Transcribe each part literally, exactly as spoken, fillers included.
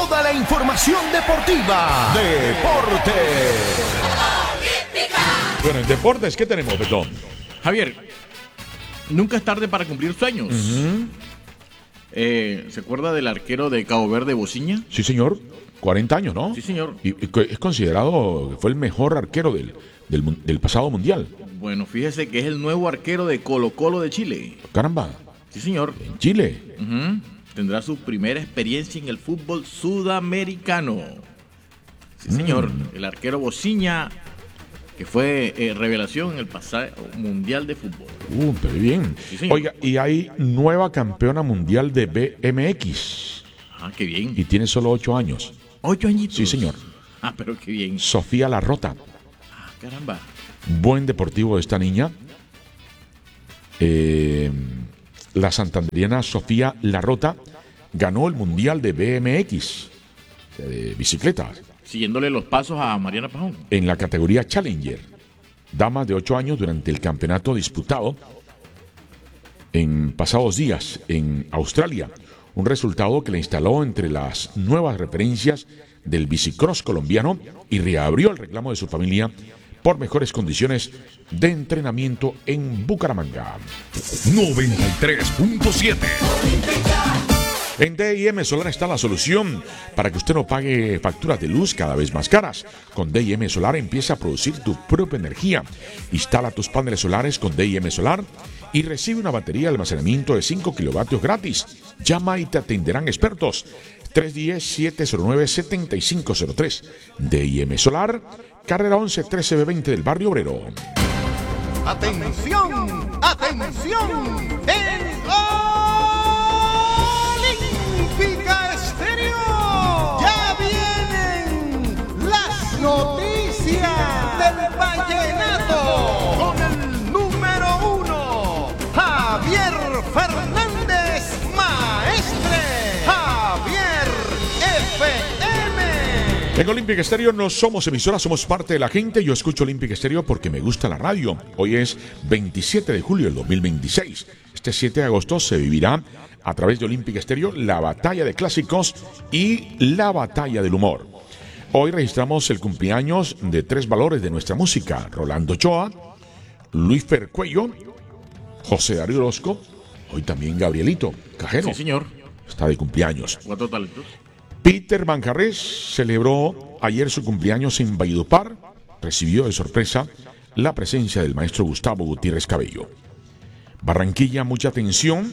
toda la información deportiva. Deportes. Bueno, en deportes, ¿qué tenemos, Betón? Javier, nunca es tarde para cumplir sueños. Uh-huh. eh, ¿Se acuerda del arquero de Cabo Verde, Bociña? Sí, señor. cuarenta años, ¿no? Sí, señor. Y, y es considerado que fue el mejor arquero del, del, del pasado mundial. Bueno, fíjese que es el nuevo arquero de Colo-Colo de Chile. Caramba. Sí, señor. En Chile. Uh-huh. Tendrá su primera experiencia en el fútbol sudamericano. Sí, señor. Mm. El arquero Bociña, que fue eh, revelación en el pasado mundial de fútbol. Uh, pero bien. Sí, oiga, y hay nueva campeona mundial de B M X. Ah, qué bien. Y tiene solo ocho años. ¿Ocho añitos? Sí, señor. Ah, pero qué bien. Sofía Larrota. Ah, caramba. Buen deportivo de esta niña. Eh, la santanderiana Sofía Larrota ganó el mundial de B M X, de bicicleta. Siguiéndole los pasos a Mariana Pajón. En la categoría Challenger. Damas de ocho años durante el campeonato disputado en pasados días en Australia. Un resultado que le instaló entre las nuevas referencias del bicicross colombiano y reabrió el reclamo de su familia por mejores condiciones de entrenamiento en Bucaramanga. noventa y tres punto siete. En D I M Solar está la solución para que usted no pague facturas de luz cada vez más caras. Con D I M Solar empieza a producir tu propia energía. Instala tus paneles solares con D I M Solar y recibe una batería de almacenamiento de cinco kilovatios gratis. Llama y te atenderán expertos. tres uno cero, siete cero nueve, siete cinco cero tres. D I M Solar, carrera once trece B veinte del Barrio Obrero. ¡Atención! ¡Atención! ¡En Olímpica Estéreo! ¡Ya vienen las noticias del vallenato! Con el número uno, Javier Fernández Maestre. Javier F M. En Olímpica Estéreo no somos emisoras, somos parte de la gente. Yo escucho Olímpica Estéreo porque me gusta la radio. Hoy es veintisiete de julio del dos mil veintiséis. Este siete de agosto se vivirá a través de Olímpica Estéreo la batalla de clásicos y la batalla del humor. Hoy registramos el cumpleaños de tres valores de nuestra música: Rolando Ochoa, Luis Fer Cuello, José Darío Orozco, hoy también Gabrielito Cajero. Sí, señor. Está de cumpleaños. Cuatro talentos. Peter Manjarres celebró ayer su cumpleaños en Valledupar. Recibió de sorpresa la presencia del maestro Gustavo Gutiérrez Cabello. Barranquilla, mucha atención.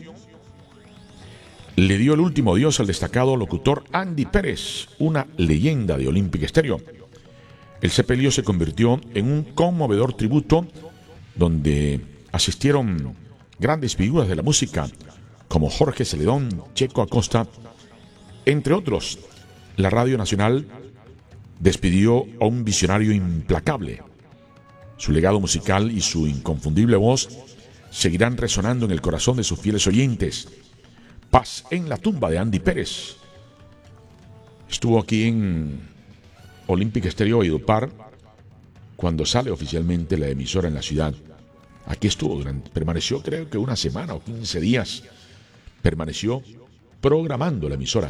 Le dio el último adiós al destacado locutor Andy Pérez, una leyenda de Olímpica Estéreo. El sepelio se convirtió en un conmovedor tributo donde asistieron grandes figuras de la música como Jorge Celedón, Checo Acosta, entre otros. La Radio Nacional despidió a un visionario implacable. Su legado musical y su inconfundible voz seguirán resonando en el corazón de sus fieles oyentes. Paz en la tumba de Andy Pérez. Estuvo aquí en Olímpica Estéreo Valledupar cuando sale oficialmente la emisora en la ciudad. Aquí estuvo durante, permaneció creo que una semana o quince días. Permaneció programando la emisora.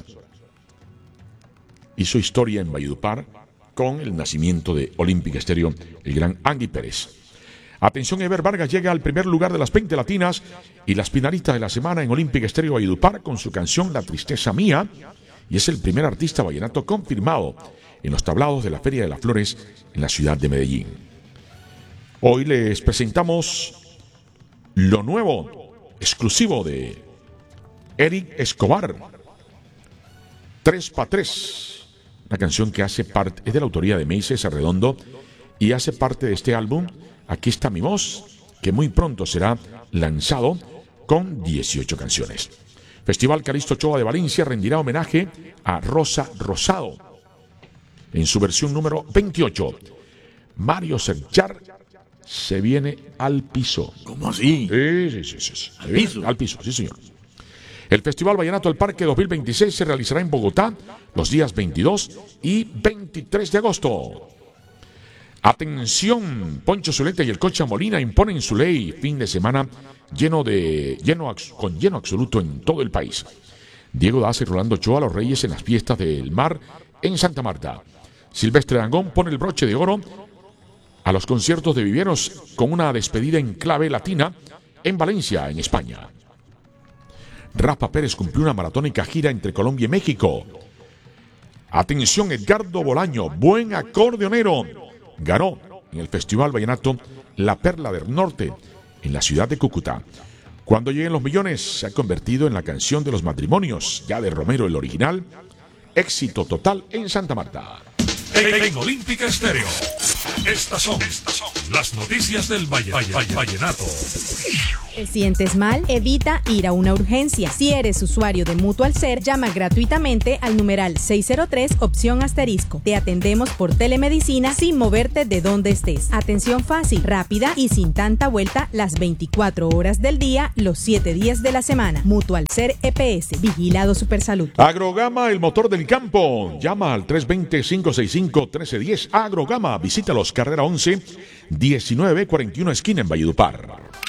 Hizo historia en Valledupar con el nacimiento de Olímpica Estéreo, el gran Andy Pérez. Atención, Ever Vargas llega al primer lugar de las veinte latinas y las finalistas de la semana en Olímpica Estéreo Valledupar con su canción La Tristeza Mía, y es el primer artista vallenato confirmado en los tablados de la Feria de las Flores en la ciudad de Medellín. Hoy les presentamos lo nuevo, exclusivo de Eric Escobar, tres pa' tres. Una canción que hace parte, es de la autoría de Meisés Arredondo y hace parte de este álbum Aquí está mi voz, que muy pronto será lanzado con dieciocho canciones. Festival Calixto Ochoa de Valencia rendirá homenaje a Rosa Rosado en su versión número veintiocho. Mario Serchar se viene al piso. ¿Cómo así? Sí, sí, sí, sí, sí. ¿Al piso? Al piso, sí, señor. El Festival Vallenato del Parque dos mil veintiséis se realizará en Bogotá los días veintidós y veintitrés de agosto. Atención, Poncho Zuleta y el Cocha Molina imponen su ley. Fin de semana lleno de lleno con lleno absoluto en todo el país. Diego Daza y Rolando Ochoa, los reyes en las fiestas del mar en Santa Marta. Silvestre Dangond pone el broche de oro a los conciertos de Viveros con una despedida en clave latina en Valencia, en España. Rafa Pérez cumplió una maratónica gira entre Colombia y México. Atención, Edgardo Bolaño, buen acordeonero, ganó en el Festival Vallenato La Perla del Norte en la ciudad de Cúcuta. Cuando lleguen los millones se ha convertido en la canción de los matrimonios, ya de Romero el original, éxito total en Santa Marta. En, en Olímpica Estéreo, estas son, estas son las noticias del Valle, Valle, Valle, Vallenato. ¿Te sientes mal? Evita ir a una urgencia. Si eres usuario de Mutual Ser, llama gratuitamente al numeral seis cero tres, opción asterisco. Te atendemos por telemedicina sin moverte de donde estés. Atención fácil, rápida y sin tanta vuelta las veinticuatro horas del día, los siete días de la semana. Mutual Ser E P S, Vigilado Supersalud. Agrogama, el motor del campo. Llama al tres dos cero, cinco seis cinco, uno tres uno cero. Agrogama, visítalos, carrera once, diecinueve cuarenta y uno, esquina en Valledupar.